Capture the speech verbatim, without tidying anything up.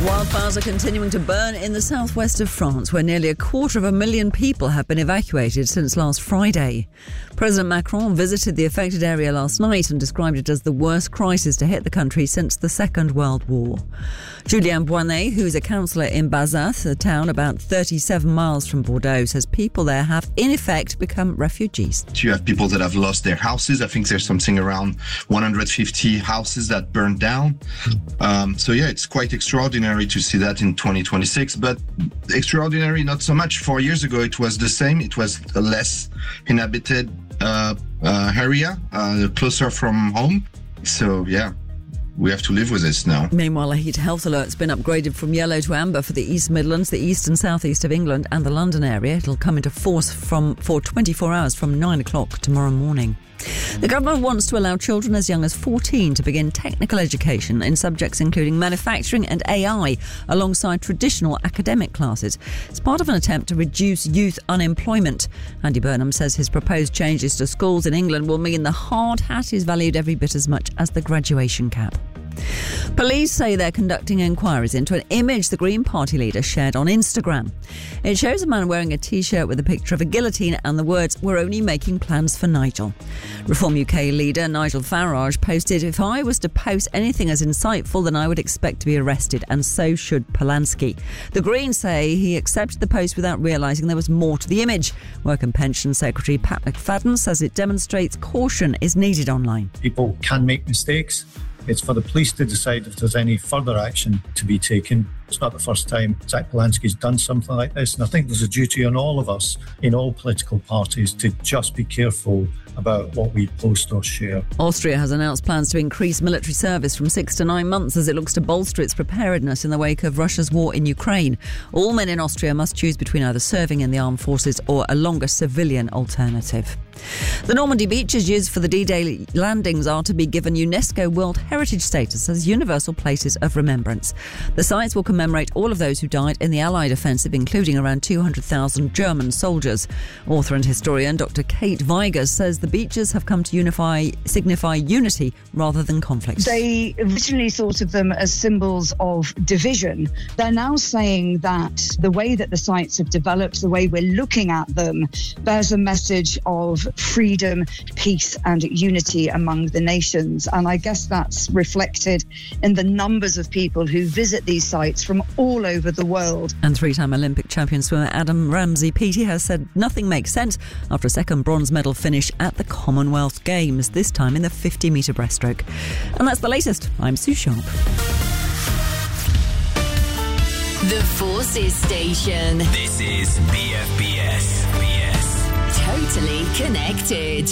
Wildfires are continuing to burn in the southwest of France, where nearly a quarter of a million people have been evacuated since last Friday. President Macron visited the affected area last night and described it as the worst crisis to hit the country since the Second World War. Julien Boinet, who is a councillor in Bazas, a town about thirty-seven miles from Bordeaux, says people there have, in effect, become refugees. You have people that have lost their houses. I think there's something around one hundred fifty houses that burned down. Um, so, yeah, it's quite extraordinary to see that in twenty twenty-six, but extraordinary not so much. Four years ago, it was the same. It was a less inhabited uh, uh, area, uh, closer from home. So, yeah. We have to live with this now. Meanwhile, a heat health alert's been upgraded from yellow to amber for the East Midlands, the east and southeast of England and the London area. It'll come into force from for twenty-four hours from nine o'clock tomorrow morning. The government wants to allow children as young as fourteen to begin technical education in subjects including manufacturing and A I alongside traditional academic classes. It's part of an attempt to reduce youth unemployment. Andy Burnham says his proposed changes to schools in England will mean the hard hat is valued every bit as much as the graduation cap. Police say they're conducting inquiries into an image the Green Party leader shared on Instagram. It shows a man wearing a T-shirt with a picture of a guillotine and the words, "We're only making plans for Nigel." Reform U K leader Nigel Farage posted, "If I was to post anything as insightful, then I would expect to be arrested, and so should Polanski." The Greens say he accepted the post without realising there was more to the image. Work and Pension Secretary Pat McFadden says it demonstrates caution is needed online. People can make mistakes. It's for the police to decide if there's any further action to be taken. It's not the first time Zach Polanski's done something like this, and I think there's a duty on all of us in all political parties to just be careful about what we post or share. Austria has announced plans to increase military service from six to nine months as it looks to bolster its preparedness in the wake of Russia's war in Ukraine. All men in Austria must choose between either serving in the armed forces or a longer civilian alternative. The Normandy beaches used for the D-Day landings are to be given UNESCO World Heritage status as universal places of remembrance. The sites will commemorate all of those who died in the Allied offensive, including around two hundred thousand German soldiers. Author and historian Doctor Kate Vigers says the beaches have come to unify, signify unity rather than conflict. They originally thought of them as symbols of division. They're now saying that the way that the sites have developed, the way we're looking at them, bears a message of freedom, peace and unity among the nations. And I guess that's reflected in the numbers of people who visit these sites from all over the world. And three-time Olympic champion swimmer Adam Ramsey-Peaty has said nothing makes sense after a second bronze medal finish at the Commonwealth Games, this time in the fifty metre breaststroke. And that's the latest. I'm Sue Sharp. The Forces Station. This is B F B S. B S. Totally connected.